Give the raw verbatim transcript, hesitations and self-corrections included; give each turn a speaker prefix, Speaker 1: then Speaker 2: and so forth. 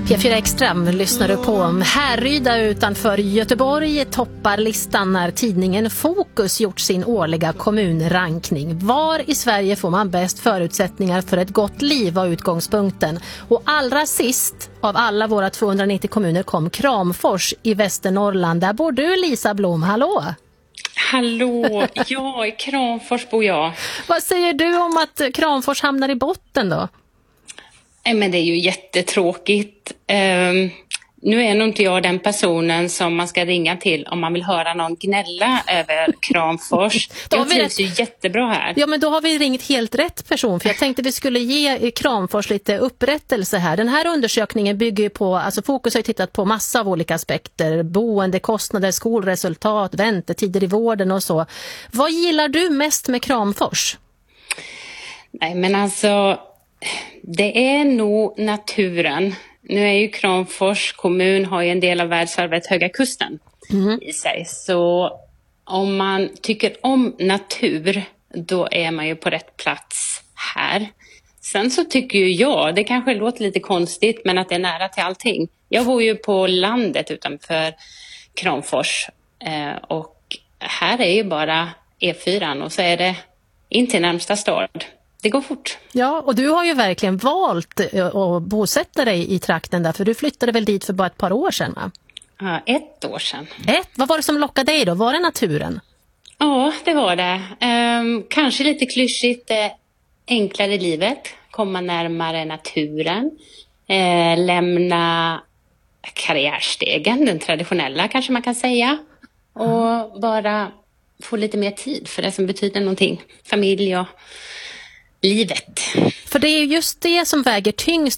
Speaker 1: P fyra Extra lyssnar du på. Härryda utanför Göteborg toppar listan när tidningen Fokus gjort sin årliga kommunrankning. Var i Sverige får man bäst förutsättningar för ett gott liv var utgångspunkten. Och allra sist av alla våra tvåhundranittio kommuner kom Kramfors i Västernorrland. Där bor du, Lisa Blom. Hallå!
Speaker 2: Hallå, ja, i Kramfors bor jag.
Speaker 1: Vad säger du om att Kramfors hamnar i botten då?
Speaker 2: Nej, men det är ju jättetråkigt. Um, nu är nog inte jag den personen som man ska ringa till om man vill höra någon gnälla över Kramfors. Jag trivs ju jättebra här.
Speaker 1: Ja, men då har vi ringt helt rätt person, för jag tänkte vi skulle ge Kramfors lite upprättelse här. Den här undersökningen bygger ju på, alltså Fokus har ju tittat på massa av olika aspekter, boendekostnader, skolresultat, väntetider i vården och så. Vad gillar du mest med Kramfors?
Speaker 2: Nej, men alltså det är nog naturen. Nu är ju Kramfors kommun har ju en del av världsarvet Höga kusten mm. i sig. Så om man tycker om natur, då är man ju på rätt plats här. Sen så tycker ju jag, det kanske låter lite konstigt, men att det är nära till allting. Jag bor ju på landet utanför Kramfors eh, och här är ju bara E fyra och så är det in till närmsta stad. Det går fort.
Speaker 1: Ja, och du har ju verkligen valt att bosätta dig i trakten där, för du flyttade väl dit för bara ett par år sedan, va?
Speaker 2: Ja, ett år sedan.
Speaker 1: Ett? Vad var det som lockade dig då? Var det naturen?
Speaker 2: Ja, det var det. Ehm, kanske lite klyschigt, eh, enklare livet. Komma närmare naturen. Eh, lämna karriärstegen, den traditionella kanske man kan säga. Och bara få lite mer tid för det som betyder någonting. Familj och livet.
Speaker 1: För det är just det som väger tyngst